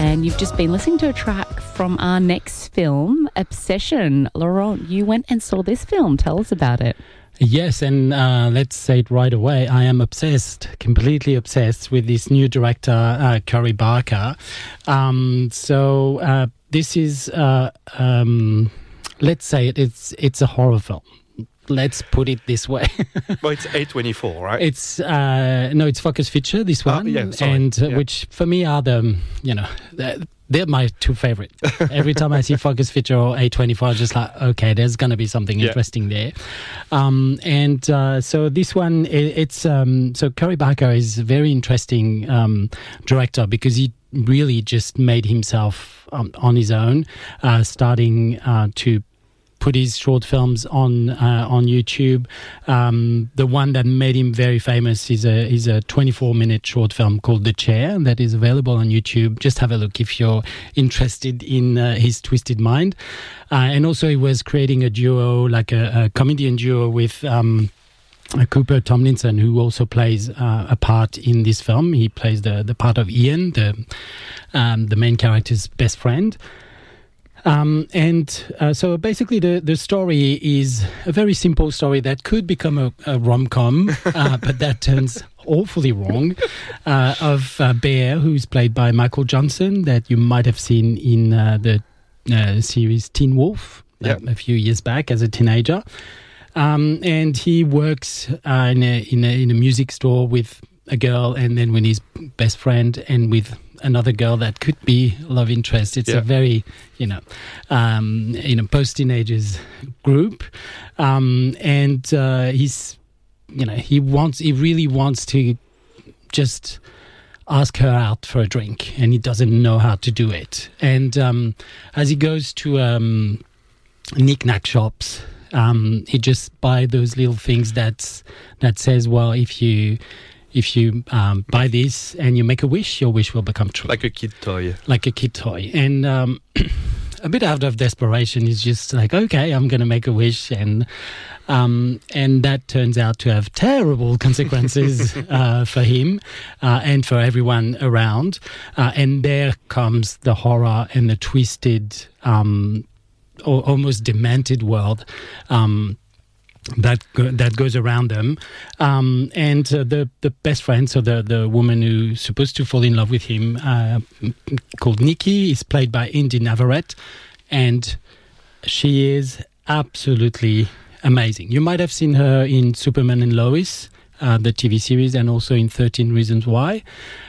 And you've just been listening to a track from our next film, Obsession. Laurent, you went and saw this film. Tell us about it. Yes, and let's say it right away. I am obsessed, completely obsessed with this new director, Curry Barker. This is, let's say it's a horror film. Let's put it this way. Well, it's A24, right? It's it's Focus Feature, this one, which for me are they're my two favorite. Every time I see Focus Feature or A24, I'm just like, okay, there's going to be something interesting there. So this one, so Curry Barker is a very interesting director because he really just made himself on his own, starting to put his short films on YouTube. The one that made him very famous is a 24-minute short film called The Chair that is available on YouTube. Just have a look if you're interested in his twisted mind. And also he was creating a duo, like a comedian duo with Cooper Tomlinson, who also plays a part in this film. He plays the part of Ian, the main character's best friend. So basically the story is a very simple story that could become a rom-com, but that turns awfully wrong, of Bear, who's played by Michael Johnson, that you might have seen in the series Teen Wolf a few years back as a teenager. And he works in a music store with a girl, and then with his best friend, and with another girl that could be love interest. It's a very, post-teenagers group, and he's, he really wants to just ask her out for a drink, and he doesn't know how to do it. And as he goes to knick-knack shops, he just buy those little things that says, well, if you buy this and you make a wish, your wish will become true. Like a kid toy. And a bit out of desperation, he's just like, okay, I'm going to make a wish. And that turns out to have terrible consequences for him and for everyone around. And there comes the horror and the twisted, almost demented world that goes around them, and the best friend, so the woman who's supposed to fall in love with him, called Nikki, is played by Indy Navarrete, and she is absolutely amazing. You might have seen her in Superman and Lois, the TV series, and also in 13 Reasons Why.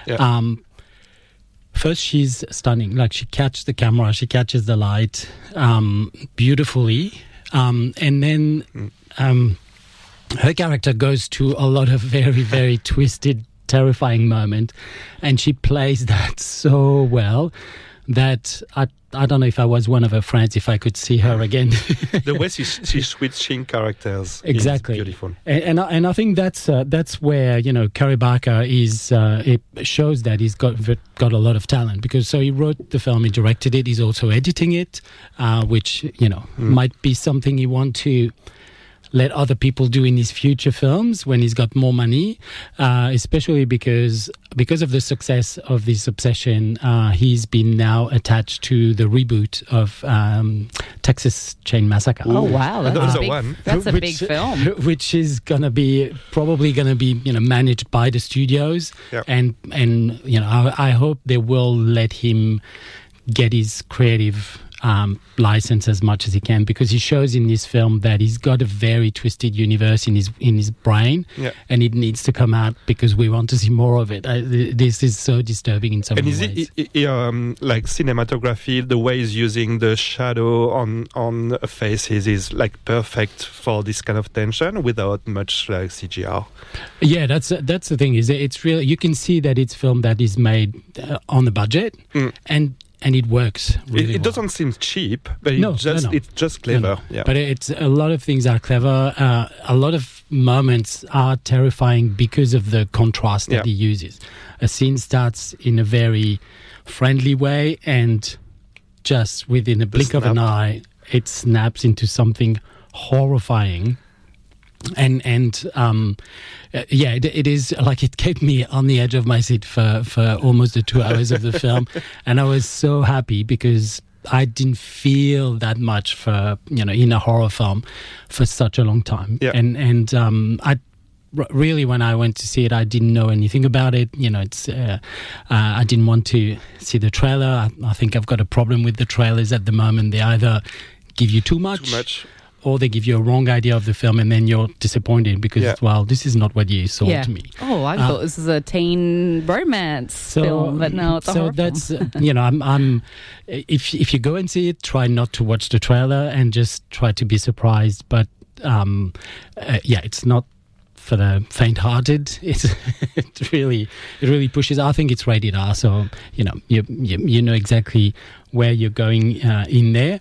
First, she's stunning. Like, she catches the camera, she catches the light beautifully, and then her character goes to a lot of very, very twisted, terrifying moment, and she plays that so well that I don't know if I was one of her friends, if I could see her again. The way she's switching characters exactly is beautiful. And I think that's where, Curry Barker is, it shows that he's got a lot of talent, because so he wrote the film, he directed it, he's also editing it, which, might be something he want to let other people do in his future films when he's got more money, especially because of the success of this Obsession. He's been now attached to the reboot of Texas Chain Massacre. Oh wow, that's a big film, which is probably gonna be managed by the studios, and I hope they will let him get his creative license as much as he can, because he shows in this film that he's got a very twisted universe in his brain, and it needs to come out because we want to see more of it. This is so disturbing in so many ways. And like cinematography, the way he's using the shadow on faces is like perfect for this kind of tension without much like CGI. Yeah, that's the thing. Is it's really, you can see that it's film that is made on the budget, and it works really well. It doesn't seem cheap, but it's just clever. No. Yeah. But it's a lot of things are clever. A lot of moments are terrifying because of the contrast that he uses. A scene starts in a very friendly way, and just within a blink of an eye, it snaps into something horrifying. It is like it kept me on the edge of my seat for almost the 2 hours of the film, and I was so happy because I didn't feel that much for in a horror film for such a long time. Yeah. And I really, when I went to see it, I didn't know anything about it. I didn't want to see the trailer. I think I've got a problem with the trailers at the moment. They either give you too much. Or they give you a wrong idea of the film, and then you're disappointed because, this is not what you sold to me. Oh, I thought this was a teen romance film, but no, it's a horror film. I'm if you go and see it, try not to watch the trailer and just try to be surprised. But it's not for the faint-hearted. It really pushes. I think it's rated R, so you know exactly where you're going in there.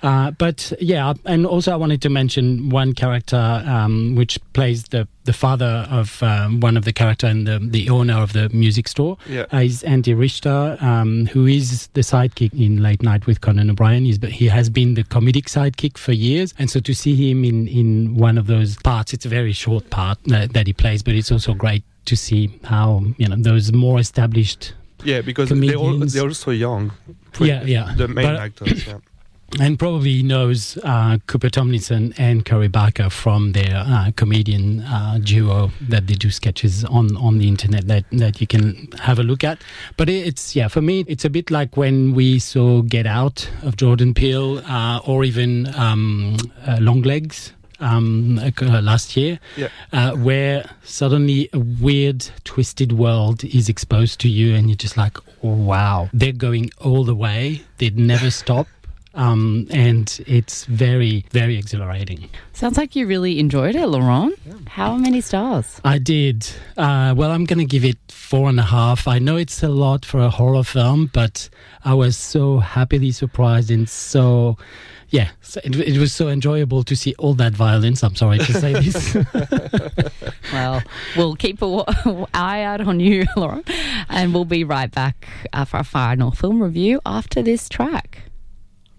And also I wanted to mention one character which plays the father of one of the character and the owner of the music store. Is Andy Richter, who is the sidekick in Late Night with Conan O'Brien. He has been the comedic sidekick for years, and so to see him in one of those parts, it's a very short part that he plays, but it's also great to see how those more established because comedians. they're also young. The main actors. And probably knows Cooper Tomlinson and Curry Barker from their comedian duo that they do sketches on the internet that you can have a look at. But for me, it's a bit like when we saw Get Out of Jordan Peele or even Longlegs last year, where suddenly a weird, twisted world is exposed to you, and you're just like, oh, wow, they're going all the way. They'd never stop. And it's very, very exhilarating. Sounds like you really enjoyed it, Laurent. Yeah. How many stars? I did. Well, I'm going to give it 4.5. I know it's a lot for a horror film, but I was so happily surprised and so... it was so enjoyable to see all that violence. I'm sorry to say this. Well, we'll keep an eye out on you, Laurent, and we'll be right back for our final film review after this track.